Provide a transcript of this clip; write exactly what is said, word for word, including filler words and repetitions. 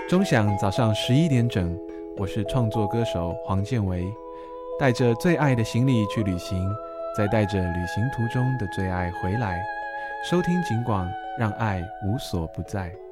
钟响早上十一点整，我是创作歌手黄建维，带着最爱的行李去旅行，再带着旅行途中的最爱回来。收听警广，让爱无所不在。